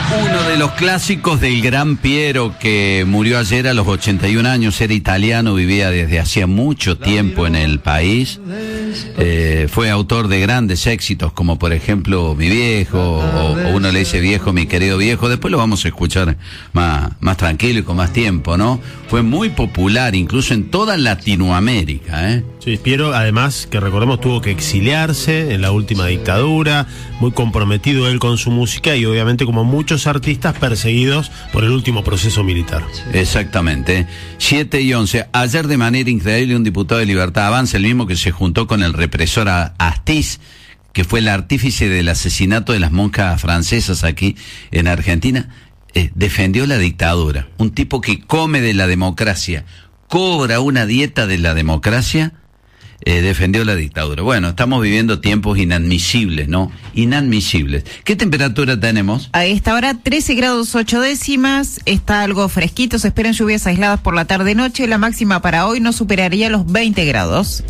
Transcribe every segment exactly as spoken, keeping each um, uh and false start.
Uno de los clásicos del gran Piero, que murió ayer a los ochenta y un años, era italiano, vivía desde hacía mucho tiempo en el país. Eh, fue autor de grandes éxitos, como por ejemplo Mi Viejo, o, o uno le dice Viejo, mi querido viejo. Después lo vamos a escuchar más, más tranquilo y con más tiempo, ¿no? Fue muy popular, incluso en toda Latinoamérica, ¿eh? Sí, Piero, además, que recordemos, tuvo que exiliarse en la última dictadura, muy comprometido él con su música y obviamente como muchos artistas perseguidos por el último proceso militar. Exactamente. siete y once. Ayer, de manera increíble, un diputado de Libertad Avanza, el mismo que se juntó con el represor Astiz, que fue el artífice del asesinato de las monjas francesas aquí en Argentina, eh, defendió la dictadura. Un tipo que come de la democracia, cobra una dieta de la democracia, eh, defendió la dictadura. Bueno, estamos viviendo tiempos inadmisibles, ¿no? Inadmisibles. ¿Qué temperatura tenemos? A esta hora trece grados ocho décimas, está algo fresquito, se esperan lluvias aisladas por la tarde-noche, la máxima para hoy no superaría los veinte grados.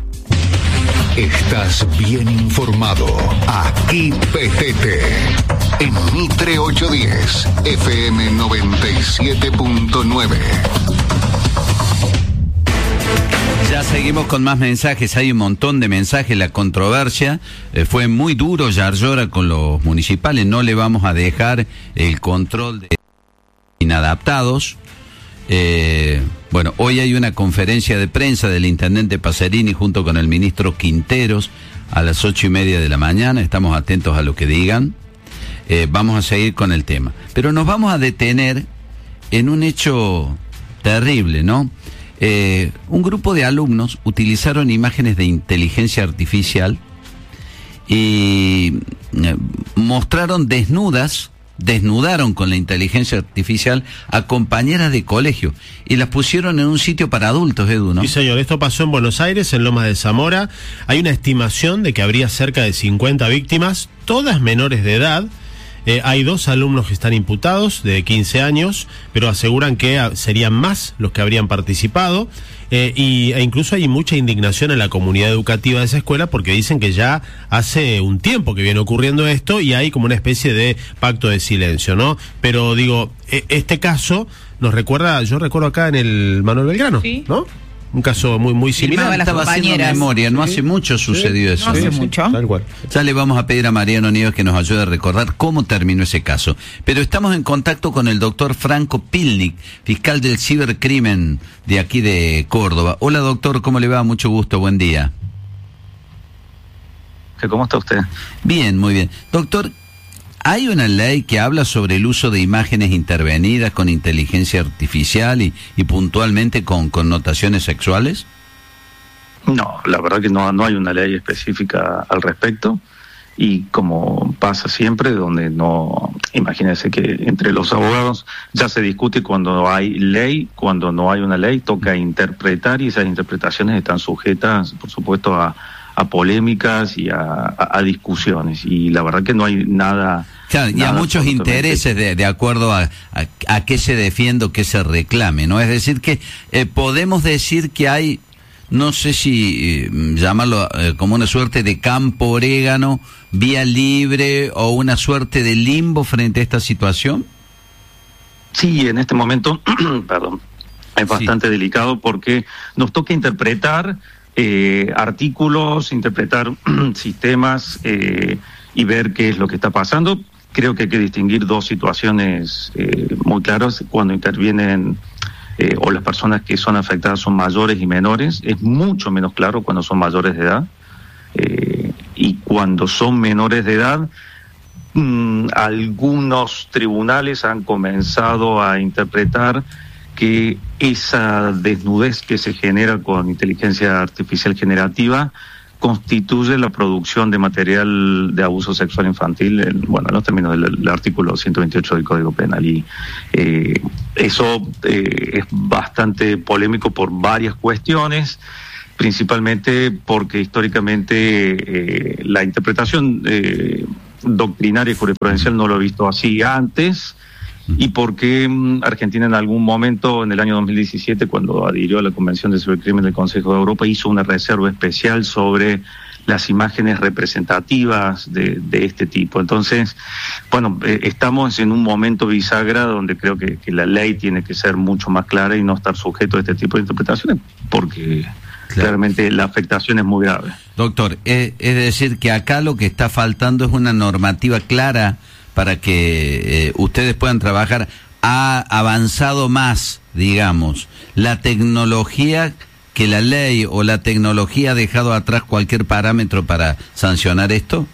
Estás bien informado. Aquí P T T. En Mitre ochocientos diez, F M noventa y siete punto nueve. Ya seguimos con más mensajes, hay un montón de mensajes, la controversia, eh, fue muy duro Yarlora con los municipales, no le vamos a dejar el control de inadaptados. Eh, bueno, hoy hay una conferencia de prensa del intendente Pacerini junto con el ministro Quinteros a las ocho y media de la mañana, estamos atentos a lo que digan, eh, vamos a seguir con el tema, pero nos vamos a detener en un hecho terrible, ¿no? Eh, un grupo de alumnos utilizaron imágenes de inteligencia artificial y eh, mostraron desnudas, desnudaron con la inteligencia artificial a compañeras de colegio y las pusieron en un sitio para adultos, Edu, ¿no? Sí, señor, esto pasó en Buenos Aires, en Lomas de Zamora. Hay una estimación de que habría cerca de cincuenta víctimas, todas menores de edad. Eh, hay dos alumnos que están imputados de quince años, pero aseguran que a, serían más los que habrían participado, eh, y, e incluso hay mucha indignación en la comunidad educativa de esa escuela porque dicen que ya hace un tiempo que viene ocurriendo esto y hay como una especie de pacto de silencio, ¿no? Pero digo, eh, este caso nos recuerda, yo recuerdo acá en el Manuel Belgrano, ¿sí? ¿No? Un caso muy muy similar. Estaba haciendo memoria, no hace mucho sucedió eso. No hace mucho. Tal cual. Ya le vamos a pedir a Mariano Nieves que nos ayude a recordar cómo terminó ese caso. Pero estamos en contacto con el doctor Franco Pilnik, fiscal del cibercrimen de aquí de Córdoba. Hola doctor, ¿cómo le va? Mucho gusto, buen día. ¿Cómo está usted? Bien, muy bien. Doctor, ¿hay una ley que habla sobre el uso de imágenes intervenidas con inteligencia artificial y, y puntualmente con connotaciones sexuales? No, la verdad que no, no hay una ley específica al respecto y como pasa siempre, donde no, imagínense que entre los abogados ya se discute cuando hay ley, cuando no hay una ley, toca interpretar y esas interpretaciones están sujetas, por supuesto, a a polémicas y a, a, a discusiones, y la verdad que no hay nada... Claro, y a muchos intereses de, de acuerdo a, a, a qué se defiende o qué se reclame, ¿no? Es decir que eh, podemos decir que hay, no sé si eh, llamarlo eh, como una suerte de campo orégano, vía libre o una suerte de limbo frente a esta situación. Sí, en este momento, perdón, es bastante sí. delicado porque nos toca interpretar Eh, artículos, interpretar sistemas eh, y ver qué es lo que está pasando. Creo que hay que distinguir dos situaciones eh, muy claras cuando intervienen eh, o las personas que son afectadas son mayores y menores. Es mucho menos claro cuando son mayores de edad eh, y cuando son menores de edad mmm, algunos tribunales han comenzado a interpretar que esa desnudez que se genera con inteligencia artificial generativa constituye la producción de material de abuso sexual infantil, en, bueno, en los términos del, del artículo ciento veintiocho del Código Penal. Y eh, eso eh, es bastante polémico por varias cuestiones, principalmente porque históricamente eh, la interpretación eh, doctrinaria y jurisprudencial no lo he visto así antes, y porque Argentina en algún momento, en el año dos mil diecisiete, cuando adhirió a la Convención de Cibercrimen del Consejo de Europa, hizo una reserva especial sobre las imágenes representativas de, de este tipo. Entonces, bueno, eh, estamos en un momento bisagra donde creo que, que la ley tiene que ser mucho más clara y no estar sujeto a este tipo de interpretaciones, porque claro, claramente la afectación es muy grave. Doctor, es, es decir que acá lo que está faltando es una normativa clara para que eh, ustedes puedan trabajar. Ha avanzado más, digamos, la tecnología, que la ley o la tecnología ha dejado atrás cualquier parámetro para sancionar esto.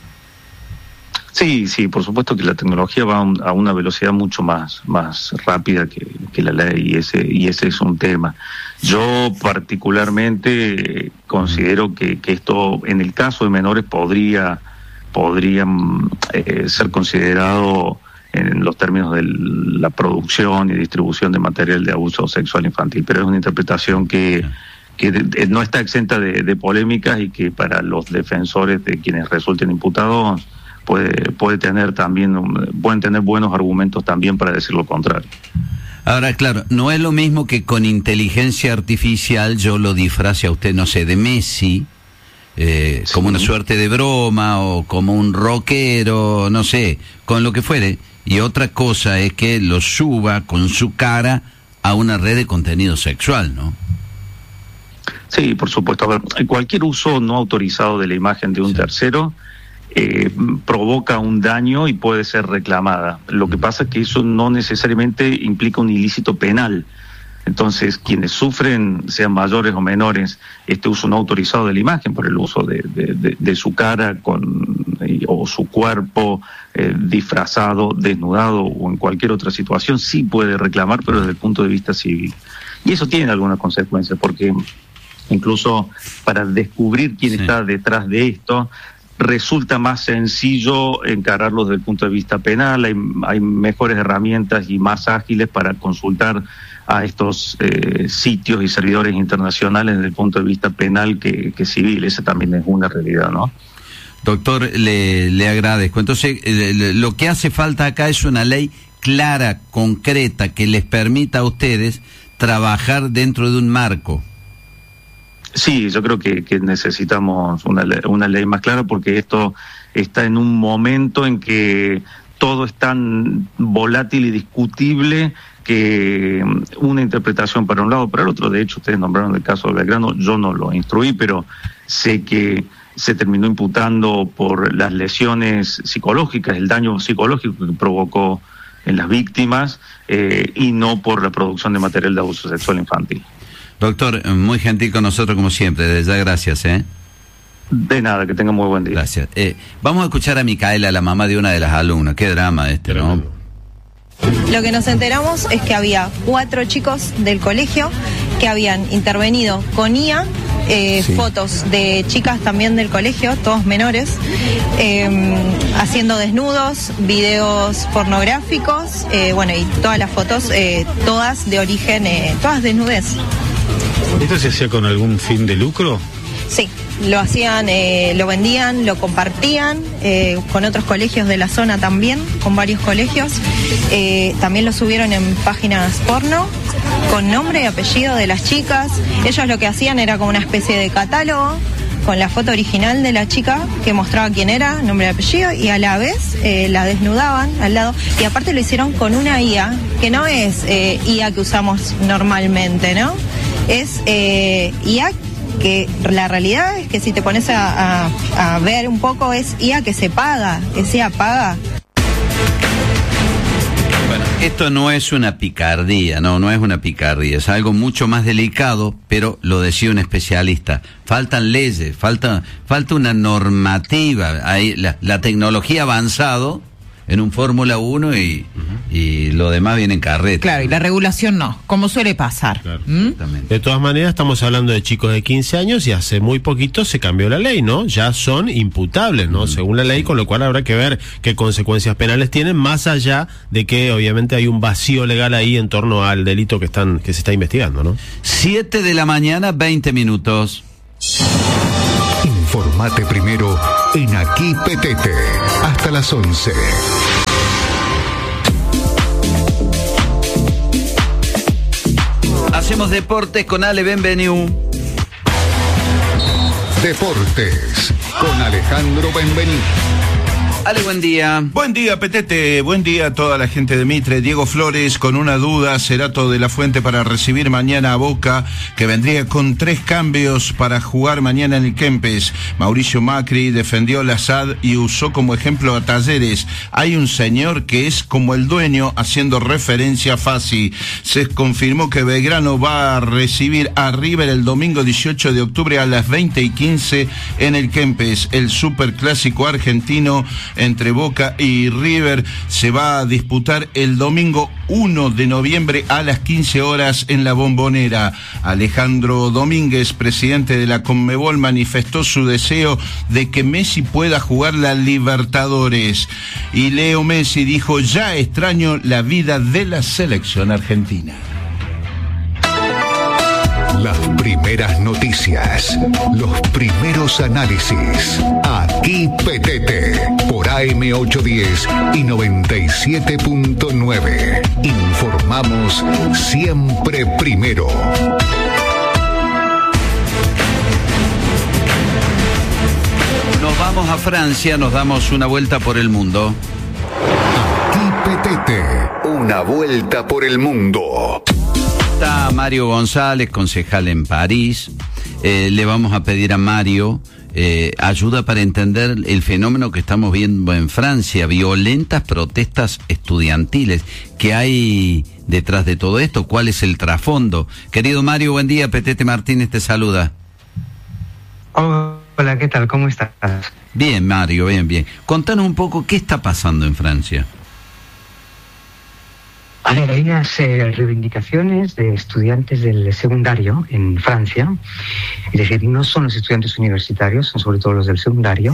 Sí, sí, por supuesto que la tecnología va a una velocidad mucho más, más rápida que, que la ley, y ese, y ese es un tema. Yo particularmente eh, considero que, que esto, en el caso de menores, podría, podría eh, ser considerado en los términos de la producción y distribución de material de abuso sexual infantil, pero es una interpretación que, que de, no está exenta de, de polémicas y que para los defensores de quienes resulten imputados puede, puede tener también, pueden tener buenos argumentos también para decir lo contrario. Ahora, claro, no es lo mismo que con inteligencia artificial yo lo disfrace a usted, no sé, de Messi, eh, sí, como una suerte de broma, o como un rockero, no sé, con lo que fuere. Y otra cosa es que lo suba con su cara a una red de contenido sexual, ¿no? Sí, por supuesto. A ver, cualquier uso no autorizado de la imagen de un sí. tercero eh, provoca un daño y puede ser reclamada. Lo que pasa es que eso no necesariamente implica un ilícito penal. Entonces, quienes sufren, sean mayores o menores, este uso no autorizado de la imagen por el uso de, de, de, de su cara con o su cuerpo eh, disfrazado, desnudado o en cualquier otra situación, sí puede reclamar, pero desde el punto de vista civil. Y eso tiene algunas consecuencias, porque incluso para descubrir quién sí. está detrás de esto, resulta más sencillo encararlo desde el punto de vista penal. Hay, hay mejores herramientas y más ágiles para consultar a estos eh, sitios y servidores internacionales desde el punto de vista penal que, que civil. Esa también es una realidad, ¿no? Doctor, le, le agradezco. Entonces, eh, lo que hace falta acá es una ley clara, concreta, que les permita a ustedes trabajar dentro de un marco. Sí, yo creo que, que necesitamos una, una ley más clara, porque esto está en un momento en que todo es tan volátil y discutible que una interpretación para un lado o para el otro. De hecho, ustedes nombraron el caso de Belgrano, yo no lo instruí, pero sé que se terminó imputando por las lesiones psicológicas, el daño psicológico que provocó en las víctimas, eh, y no por la producción de material de abuso sexual infantil. Doctor, muy gentil con nosotros como siempre, desde ya gracias, ¿eh? De nada, que tenga muy buen día. Gracias. Eh, vamos a escuchar a Micaela, la mamá de una de las alumnas. Qué drama este, ¿no? Lo que nos enteramos es que había cuatro chicos del colegio que habían intervenido con I A, eh, sí. fotos de chicas también del colegio, todos menores, eh, haciendo desnudos, videos pornográficos, eh, bueno, y todas las fotos, eh, todas de origen, eh, todas desnudez. ¿Esto se hacía con algún fin de lucro? Sí, lo hacían, eh, lo vendían, lo compartían eh, con otros colegios de la zona también, con varios colegios. Eh, también lo subieron en páginas porno, con nombre y apellido de las chicas. Ellos lo que hacían era como una especie de catálogo con la foto original de la chica que mostraba quién era, nombre y apellido, y a la vez eh, la desnudaban al lado. Y aparte lo hicieron con una I A, que no es eh, I A que usamos normalmente, ¿no? Es eh, I A que la realidad es que si te pones a, a, a ver un poco, es I A que se paga, es I A paga. Bueno, esto no es una picardía, no, no es una picardía, es algo mucho más delicado, pero lo decía un especialista. Faltan leyes, falta, falta una normativa. Ahí la, la tecnología ha avanzado en un Fórmula uno y, uh-huh. y lo demás viene en carreta. Claro, y la regulación no, como suele pasar. Claro. ¿Mm? De todas maneras, estamos hablando de chicos de quince años y hace muy poquito se cambió la ley, ¿no? Ya son imputables, ¿no? Uh-huh. Según la ley, con lo cual habrá que ver qué consecuencias penales tienen, más allá de que obviamente hay un vacío legal ahí en torno al delito que están que se está investigando, ¿no? Siete de la mañana, veinte minutos. Informate primero en Aquí Petete, hasta las once. Hacemos deportes con Ale, bienvenido. Deportes. con Alejandro Benvení. Ale, buen día. Buen día, Petete. Buen día a toda la gente de Mitre. Diego Flores, con una duda, Cerato de la Fuente para recibir mañana a Boca, que vendría con tres cambios para jugar mañana en el Kempes. Mauricio Macri defendió la S A D y usó como ejemplo a Talleres. Hay un señor que es como el dueño, haciendo referencia a Fassi. Se confirmó que Belgrano va a recibir a River el domingo dieciocho de octubre a las veinte y quince en el Kempes. El superclásico argentino entre Boca y River se va a disputar el domingo uno de noviembre a las quince horas en la Bombonera. Alejandro Domínguez, presidente de la Conmebol, manifestó su deseo de que Messi pueda jugar la Libertadores. Y Leo Messi dijo: ya extraño la vida de la selección argentina. Las primeras noticias, los primeros análisis. Aquí Petete, por A M ochocientos diez y noventa y siete punto nueve. Informamos siempre primero. Nos vamos a Francia, nos damos una vuelta por el mundo. Aquí Petete, una vuelta por el mundo. Está Mario González, concejal en París. Eh, le vamos a pedir a Mario eh, ayuda para entender el fenómeno que estamos viendo en Francia, violentas protestas estudiantiles. ¿Qué hay detrás de todo esto? ¿Cuál es el trasfondo? Querido Mario, buen día. Petete Martínez te saluda. Hola, ¿qué tal? ¿Cómo estás? Bien, Mario, bien, bien. Contanos un poco qué está pasando en Francia. A ver, hay unas eh, reivindicaciones de estudiantes del secundario en Francia, es decir, no son los estudiantes universitarios, son sobre todo los del secundario,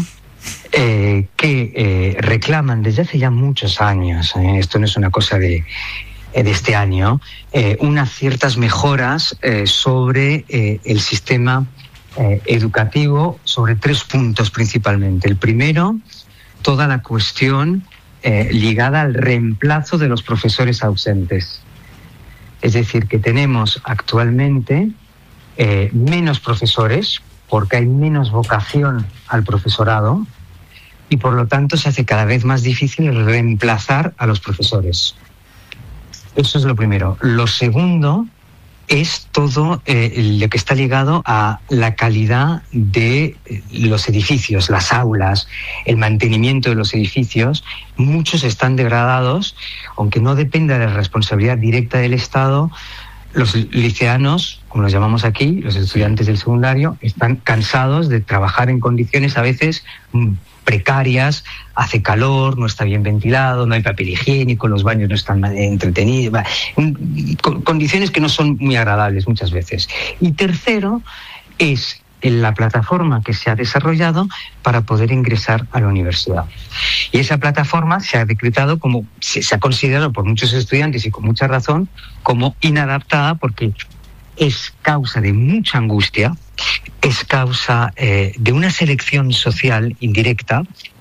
eh, que eh, reclaman desde hace ya muchos años, eh, esto no es una cosa de, eh, de este año, eh, unas ciertas mejoras eh, sobre eh, el sistema eh, educativo, sobre tres puntos principalmente. El primero, toda la cuestión Eh, ligada al reemplazo de los profesores ausentes. Es decir, que tenemos actualmente eh, menos profesores porque hay menos vocación al profesorado y por lo tanto se hace cada vez más difícil reemplazar a los profesores. Eso es lo primero. Lo segundo es todo eh, lo que está ligado a la calidad de los edificios, las aulas, el mantenimiento de los edificios. Muchos están degradados, aunque no dependa de la responsabilidad directa del Estado. Los liceanos, como los llamamos aquí, los estudiantes del secundario, están cansados de trabajar en condiciones a veces precarias, hace calor, no está bien ventilado, no hay papel higiénico, los baños no están entretenidos, condiciones que no son muy agradables muchas veces. Y tercero, es la plataforma que se ha desarrollado para poder ingresar a la universidad. Y esa plataforma se ha decretado como, se, se ha considerado por muchos estudiantes y con mucha razón, como inadaptada porque es causa de mucha angustia, es causa eh, de una selección social indirecta,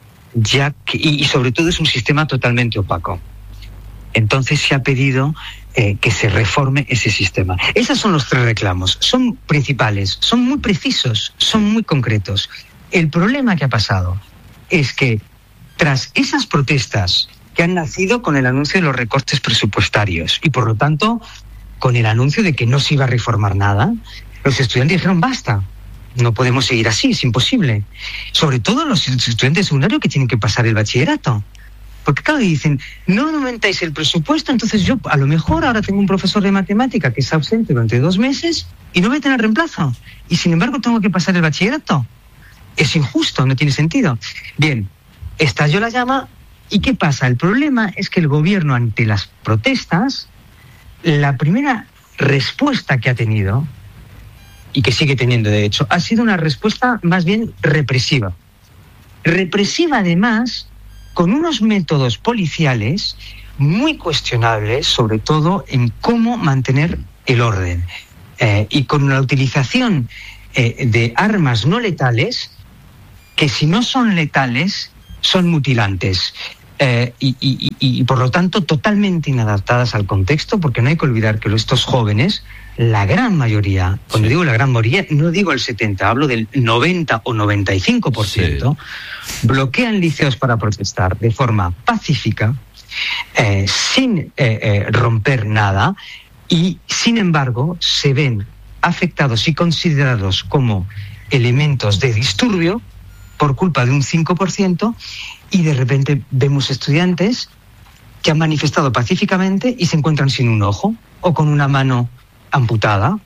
ya que, y, y sobre todo es un sistema totalmente opaco. Entonces se ha pedido eh, que se reforme ese sistema. Esos son los tres reclamos. Son principales, son muy precisos, son muy concretos. El problema que ha pasado es que tras esas protestas que han nacido con el anuncio de los recortes presupuestarios y por lo tanto con el anuncio de que no se iba a reformar nada, los estudiantes dijeron basta, no podemos seguir así, es imposible. Sobre todo los estudiantes de secundario que tienen que pasar el bachillerato. Porque claro, dicen, no aumentáis el presupuesto, entonces yo a lo mejor ahora tengo un profesor de matemática que es ausente durante dos meses y no voy a tener reemplazo. Y sin embargo tengo que pasar el bachillerato. Es injusto, no tiene sentido. Bien, estalló la llama y ¿qué pasa? El problema es que el gobierno ante las protestas, la primera respuesta que ha tenido, y que sigue teniendo de hecho, ha sido una respuesta más bien represiva. Represiva además con unos métodos policiales muy cuestionables, sobre todo en cómo mantener el orden, eh, y con la utilización eh, de armas no letales, que si no son letales, son mutilantes. eh, y, y, y, y por lo tanto totalmente inadaptadas al contexto, porque no hay que olvidar que estos jóvenes, la gran mayoría, cuando sí. digo la gran mayoría, no digo el setenta, hablo del noventa o noventa y cinco por ciento, sí. bloquean liceos para protestar de forma pacífica, eh, sin eh, eh, romper nada, y sin embargo se ven afectados y considerados como elementos de disturbio por culpa de un cinco por ciento, y de repente vemos estudiantes que han manifestado pacíficamente y se encuentran sin un ojo o con una mano amputada.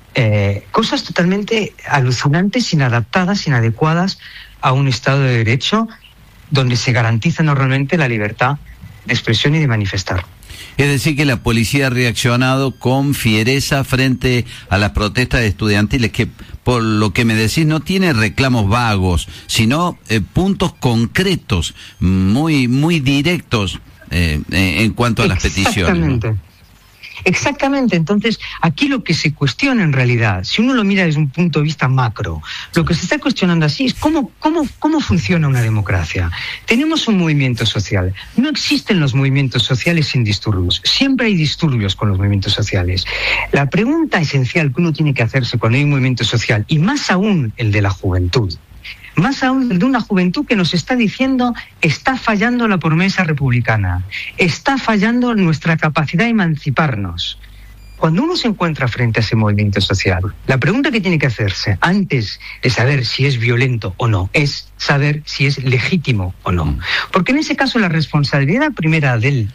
Eh, cosas totalmente alucinantes, inadaptadas, inadecuadas a un Estado de Derecho donde se garantiza normalmente la libertad de expresión y de manifestar. Es decir, que la policía ha reaccionado con fiereza frente a las protestas estudiantiles, que por lo que me decís no tiene reclamos vagos, sino eh, puntos concretos, muy muy directos eh, eh, en cuanto a las peticiones. Exactamente. Exactamente, entonces aquí lo que se cuestiona en realidad, si uno lo mira desde un punto de vista macro, lo que se está cuestionando así es cómo, cómo, cómo funciona una democracia. Tenemos un movimiento social, no existen los movimientos sociales sin disturbios, siempre hay disturbios con los movimientos sociales. La pregunta esencial que uno tiene que hacerse cuando hay un movimiento social, y más aún el de la juventud, más aún de una juventud que nos está diciendo está fallando la promesa republicana, está fallando nuestra capacidad de emanciparnos. Cuando uno se encuentra frente a ese movimiento social, la pregunta que tiene que hacerse antes de saber si es violento o no, es saber si es legítimo o no. Porque en ese caso la responsabilidad primera del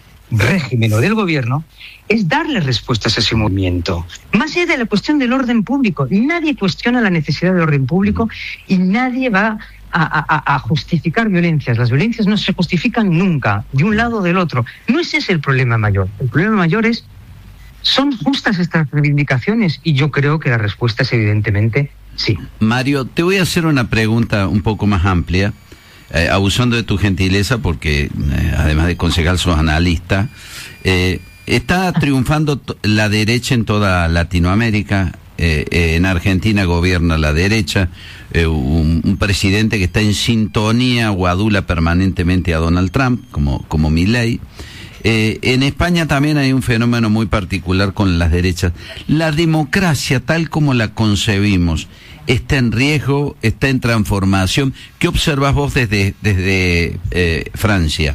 régimen o del gobierno es darle respuestas a ese movimiento. Más allá de la cuestión del orden público, nadie cuestiona la necesidad del orden público y nadie va a, a, a justificar violencias. Las violencias no se justifican nunca, de un lado o del otro. No ese es el problema mayor. El problema mayor es, ¿son justas estas reivindicaciones? Y yo creo que la respuesta es evidentemente sí. Mario, te voy a hacer una pregunta un poco más amplia. Eh, abusando de tu gentileza, porque eh, además de concejal sos analista, eh, está triunfando t- la derecha en toda Latinoamérica. Eh, eh, en Argentina gobierna la derecha, eh, un, un presidente que está en sintonía o adula permanentemente a Donald Trump, como, como Milei. Eh, en España también hay un fenómeno muy particular con las derechas. La democracia, tal como la concebimos, está en riesgo, está en transformación. ¿Qué observas vos desde, desde eh, Francia?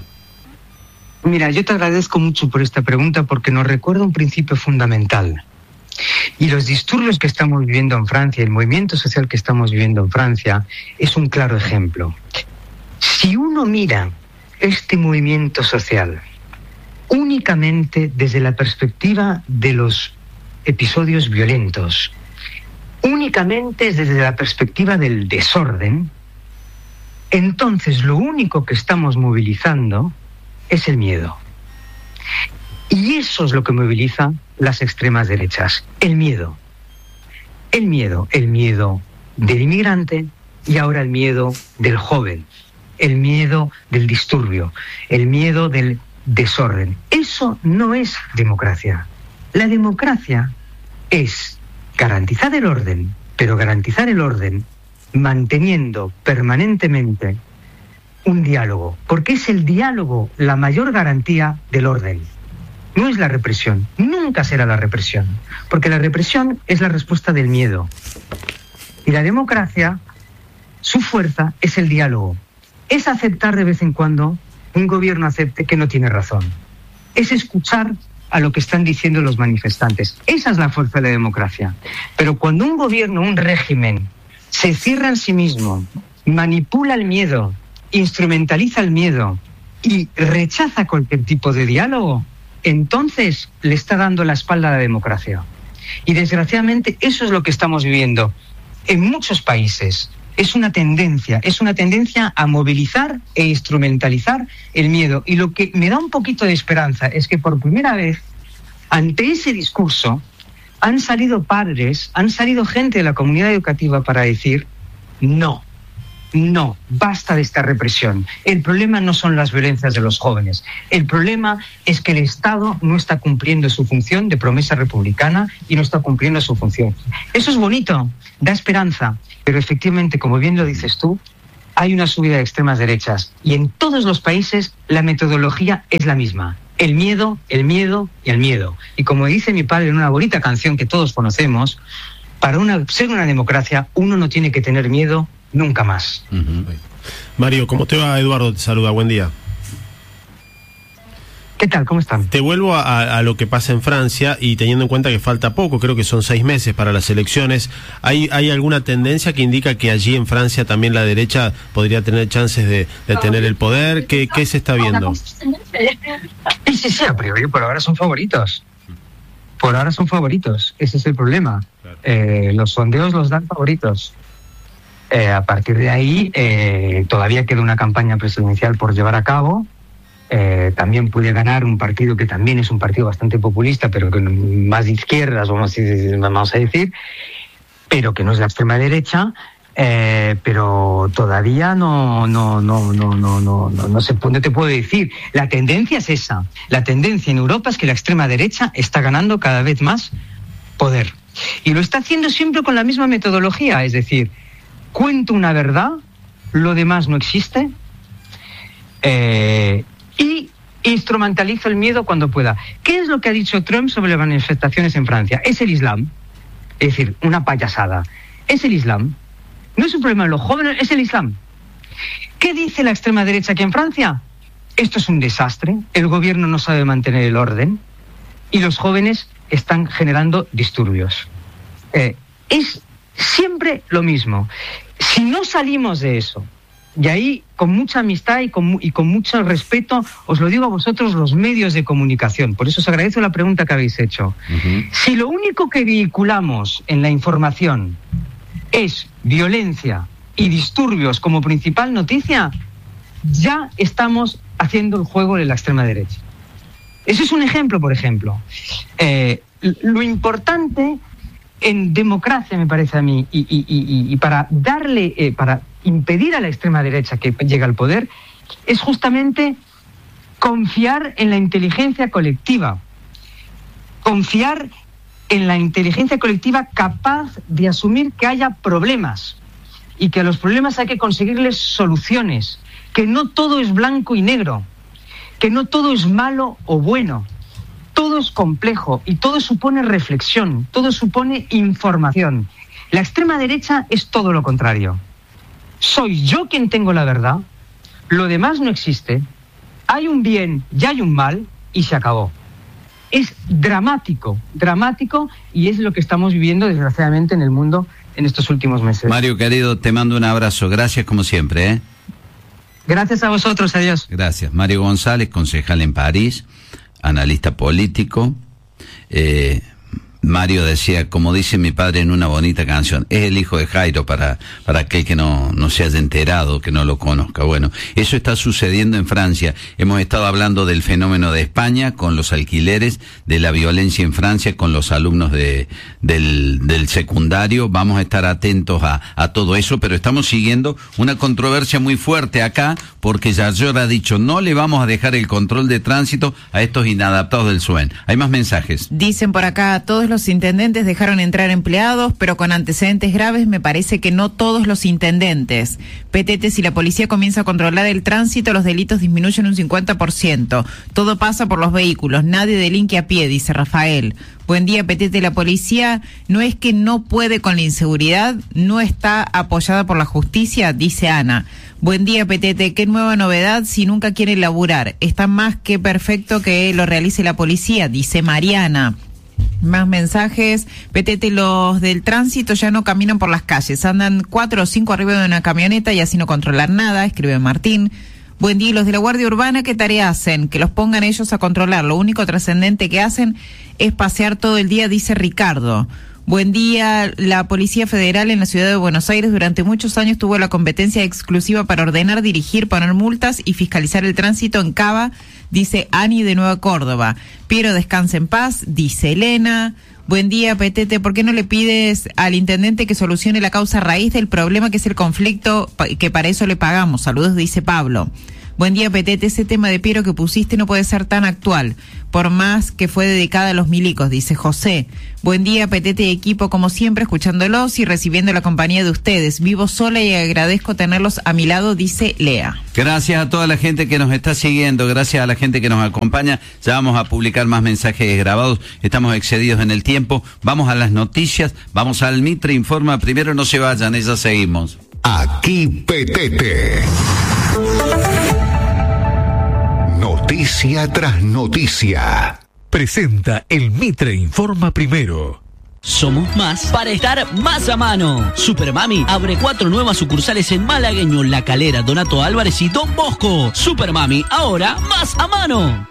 Mira, yo te agradezco mucho por esta pregunta porque nos recuerda un principio fundamental. Y los disturbios que estamos viviendo en Francia, el movimiento social que estamos viviendo en Francia, es un claro ejemplo. Si uno mira este movimiento social únicamente desde la perspectiva de los episodios violentos, únicamente desde la perspectiva del desorden, entonces lo único que estamos movilizando es el miedo. Y eso es lo que moviliza las extremas derechas, el miedo. El miedo, el miedo del inmigrante y ahora el miedo del joven, el miedo del disturbio, el miedo del desorden. Eso no es democracia. La democracia es garantizar el orden, pero garantizar el orden manteniendo permanentemente un diálogo, porque es el diálogo la mayor garantía del orden. No es la represión, nunca será la represión, porque la represión es la respuesta del miedo. Y la democracia, su fuerza es el diálogo. Es aceptar de vez en cuando un gobierno acepte que no tiene razón. Es escuchar a lo que están diciendo los manifestantes. Esa es la fuerza de la democracia. Pero cuando un gobierno, un régimen, se cierra en sí mismo, manipula el miedo, instrumentaliza el miedo y rechaza cualquier tipo de diálogo, entonces le está dando la espalda a la democracia. Y desgraciadamente eso es lo que estamos viviendo en muchos países. Es una tendencia, es una tendencia a movilizar e instrumentalizar el miedo. Y lo que me da un poquito de esperanza es que por primera vez, ante ese discurso, han salido padres, han salido gente de la comunidad educativa para decir no, no, basta de esta represión. El problema no son las violencias de los jóvenes. El problema es que el Estado no está cumpliendo su función de promesa republicana y no está cumpliendo su función. Eso es bonito, da esperanza. Pero efectivamente, como bien lo dices tú, hay una subida de extremas derechas. Y en todos los países la metodología es la misma. El miedo, el miedo y el miedo. Y como dice mi padre en una bonita canción que todos conocemos, para una, ser una democracia uno no tiene que tener miedo nunca más. Uh-huh. Mario, ¿cómo te va? Eduardo te saluda, buen día. ¿Qué tal? ¿Cómo están? Te vuelvo a, a lo que pasa en Francia y teniendo en cuenta que falta poco, creo que son seis meses para las elecciones, ¿hay, hay alguna tendencia que indica que allí en Francia también la derecha podría tener chances de, de tener el poder? ¿Qué, qué se está viendo? Sí, sí, sí, a priori por ahora son favoritos. Por ahora son favoritos, ese es el problema. Claro. Eh, los sondeos los dan favoritos. Eh, a partir de ahí, eh, todavía queda una campaña presidencial por llevar a cabo. Eh, también puede ganar un partido que también es un partido bastante populista, pero que más de izquierdas, vamos a decir, pero que no es la extrema derecha. Eh, pero todavía no no no no no no no no se no te puedo decir. La tendencia es esa. La tendencia en Europa es que la extrema derecha está ganando cada vez más poder y lo está haciendo siempre con la misma metodología, es decir, cuento una verdad, lo demás no existe, eh, y instrumentalizo el miedo cuando pueda. ¿Qué es lo que ha dicho Trump sobre las manifestaciones en Francia? Es el Islam, es decir, una payasada. Es el Islam. No es un problema de los jóvenes, es el Islam. ¿Qué dice la extrema derecha aquí en Francia? Esto es un desastre, el gobierno no sabe mantener el orden y los jóvenes están generando disturbios. Eh, es siempre lo mismo. Si no salimos de eso, y ahí con mucha amistad y con, y con mucho respeto, os lo digo a vosotros los medios de comunicación, por eso os agradezco la pregunta que habéis hecho. Uh-huh. Si lo único que vehiculamos en la información es violencia y disturbios como principal noticia, ya estamos haciendo el juego de la extrema derecha. Eso es un ejemplo, por ejemplo. Eh, lo importante en democracia, me parece a mí, y, y, y, y para darle, eh, para impedir a la extrema derecha que llegue al poder, es justamente confiar en la inteligencia colectiva. Confiar en la inteligencia colectiva capaz de asumir que haya problemas y que a los problemas hay que conseguirles soluciones, que no todo es blanco y negro, que no todo es malo o bueno, todo es complejo y todo supone reflexión, todo supone información. La extrema derecha es todo lo contrario. Soy yo quien tengo la verdad, lo demás no existe, hay un bien y hay un mal y se acabó. Es dramático, dramático, y es lo que estamos viviendo desgraciadamente en el mundo en estos últimos meses. Mario, querido, te mando un abrazo. Gracias como siempre, ¿eh? Gracias a vosotros, adiós. Gracias. Mario González, concejal en París, analista político. Eh, Mario decía, como dice mi padre en una bonita canción, es el hijo de Jairo para, para aquel que no, no se haya enterado, que no lo conozca. Bueno, eso está sucediendo en Francia. Hemos estado hablando del fenómeno de España con los alquileres, de la violencia en Francia con los alumnos de, del, del secundario. Vamos a estar atentos a, a todo eso, pero estamos siguiendo una controversia muy fuerte acá, porque Yarlora ha dicho, no le vamos a dejar el control de tránsito a estos inadaptados del S U E N. Hay más mensajes. Dicen por acá, todos los Los intendentes dejaron entrar empleados, pero con antecedentes graves. Me parece que no todos los intendentes. Petete, si la policía comienza a controlar el tránsito, los delitos disminuyen un cincuenta por ciento. Todo pasa por los vehículos, nadie delinque a pie, dice Rafael. Buen día, Petete. La policía no es que no puede con la inseguridad, no está apoyada por la justicia, dice Ana. Buen día, Petete. Qué nueva novedad si nunca quiere laburar. Está más que perfecto que lo realice la policía, dice Mariana. Más mensajes. Petete, los del tránsito ya no caminan por las calles, andan cuatro o cinco arriba de una camioneta y así no controlan nada, escribe Martín. Buen día, los de la Guardia Urbana, ¿qué tarea hacen? Que los pongan ellos a controlar, lo único trascendente que hacen es pasear todo el día, dice Ricardo. Buen día, la Policía Federal en la ciudad de Buenos Aires durante muchos años tuvo la competencia exclusiva para ordenar, dirigir, poner multas y fiscalizar el tránsito en Cava, dice Ani de Nueva Córdoba. Piero, descanse en paz, dice Elena. Buen día, Petete, ¿por qué no le pides al intendente que solucione la causa raíz del problema que es el conflicto, que para eso le pagamos? Saludos, dice Pablo. Buen día, Petete. Ese tema de Piero que pusiste no puede ser tan actual, por más que fue dedicada a los milicos, dice José. Buen día, Petete y equipo, como siempre, escuchándolos y recibiendo la compañía de ustedes. Vivo sola y agradezco tenerlos a mi lado, dice Lea. Gracias a toda la gente que nos está siguiendo, gracias a la gente que nos acompaña. Ya vamos a publicar más mensajes grabados, estamos excedidos en el tiempo. Vamos a las noticias, vamos al Mitre Informa. Primero no se vayan, ya seguimos. Aquí Petete. Noticia tras noticia. Presenta el Mitre Informa Primero. Somos más para estar más a mano. Supermami abre cuatro nuevas sucursales en Malagueño, La Calera, Donato Álvarez y Don Bosco. Supermami, ahora más a mano.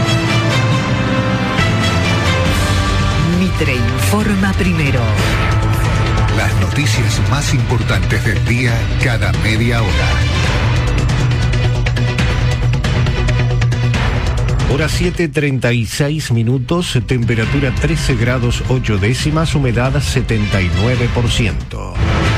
Mitre Informa Primero. Las noticias más importantes del día cada media hora. Hora siete, treinta y seis minutos, temperatura trece grados ocho décimas, humedad setenta y nueve por ciento.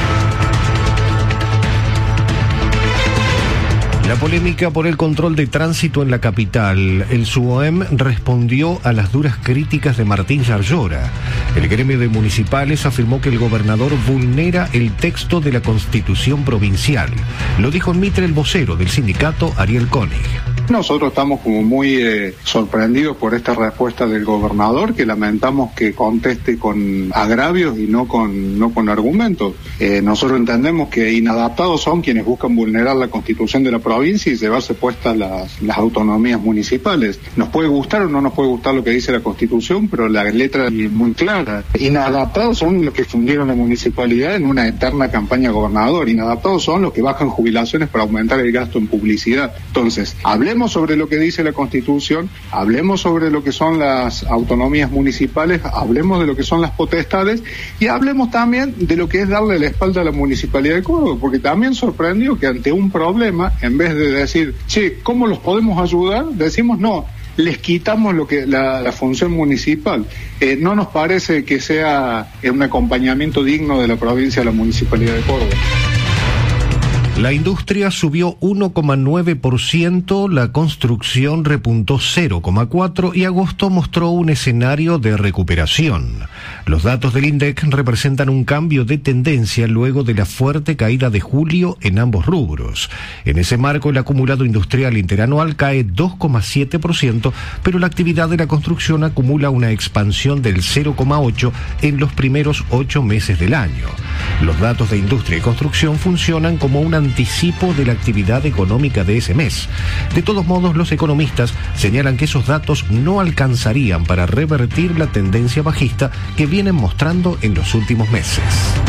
La polémica por el control de tránsito en la capital. El SUOEM respondió a las duras críticas de Martín Yarlora. El gremio de municipales afirmó que el gobernador vulnera el texto de la Constitución provincial. Lo dijo en Mitre el vocero del sindicato, Ariel Koenig. Nosotros estamos como muy eh, sorprendidos por esta respuesta del gobernador, que lamentamos que conteste con agravios y no con no con argumentos. Eh, nosotros entendemos que inadaptados son quienes buscan vulnerar la Constitución de la provincia y llevarse puestas las, las autonomías municipales. Nos puede gustar o no nos puede gustar lo que dice la Constitución, pero la letra es muy clara. Inadaptados son los que fundieron la municipalidad en una eterna campaña gobernador. Inadaptados son los que bajan jubilaciones para aumentar el gasto en publicidad. Entonces, hablemos sobre lo que dice la Constitución, hablemos sobre lo que son las autonomías municipales, hablemos de lo que son las potestades y hablemos también de lo que es darle la espalda a la Municipalidad de Córdoba, porque también sorprendió que ante un problema, en vez de decir, che, ¿cómo los podemos ayudar?, decimos, no, les quitamos lo que la, la función municipal. Eh, no nos parece que sea un acompañamiento digno de la provincia a la Municipalidad de Córdoba. La industria subió uno coma nueve por ciento, la construcción repuntó cero coma cuatro por ciento y agosto mostró un escenario de recuperación. Los datos del INDEC representan un cambio de tendencia luego de la fuerte caída de julio en ambos rubros. En ese marco, el acumulado industrial interanual cae dos coma siete por ciento, pero la actividad de la construcción acumula una expansión del cero coma ocho por ciento en los primeros ocho meses del año. Los datos de industria y construcción funcionan como un anticipo de la actividad económica de ese mes. De todos modos, los economistas señalan que esos datos no alcanzarían para revertir la tendencia bajista que vienen mostrando en los últimos meses.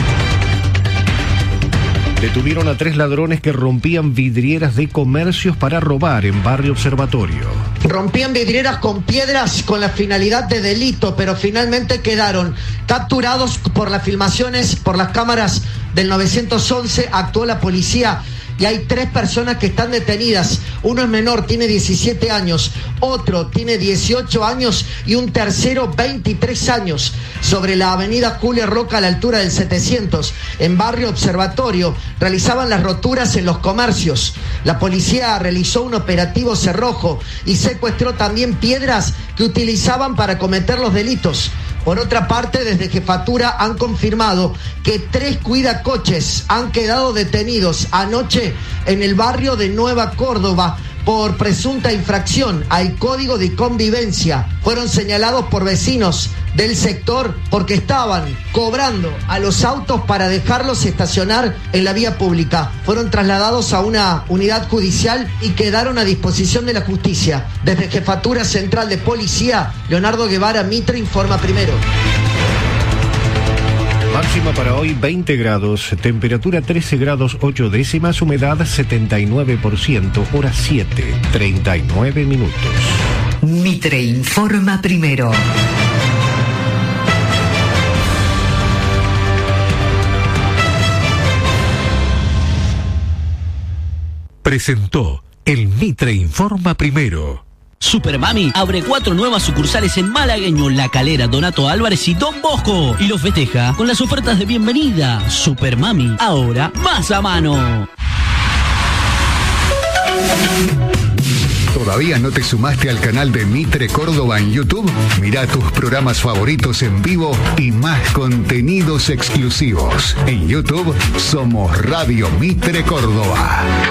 Detuvieron a tres ladrones que rompían vidrieras de comercios para robar en Barrio Observatorio. Rompían vidrieras con piedras con la finalidad de delito, pero finalmente quedaron capturados por las filmaciones, por las cámaras del nueve once, actuó la policía. Y hay tres personas que están detenidas. Uno es menor, tiene diecisiete años, otro tiene dieciocho años y un tercero veintitrés años. Sobre la avenida Julia Roca a la altura del setecientos, en Barrio Observatorio, realizaban las roturas en los comercios. La policía realizó un operativo cerrojo y secuestró también piedras que utilizaban para cometer los delitos. Por otra parte, desde Jefatura han confirmado que tres cuidacoches han quedado detenidos anoche en el barrio de Nueva Córdoba por presunta infracción al Código de Convivencia. Fueron señalados por vecinos del sector porque estaban cobrando a los autos para dejarlos estacionar en la vía pública. Fueron trasladados a una unidad judicial y quedaron a disposición de la justicia. Desde Jefatura Central de Policía, Leonardo Guevara, Mitre Informa Primero. Máxima para hoy veinte grados, temperatura trece grados ocho décimas, humedad setenta y nueve por ciento, hora siete, treinta y nueve minutos. Mitre Informa Primero. Presentó el Mitre Informa Primero. Supermami abre cuatro nuevas sucursales en Malagueño, La Calera, Donato Álvarez y Don Bosco. Y los festeja con las ofertas de bienvenida. Supermami, ahora más a mano. ¿Todavía no te sumaste al canal de Mitre Córdoba en YouTube? Mira tus programas favoritos en vivo y más contenidos exclusivos. En YouTube somos Radio Mitre Córdoba.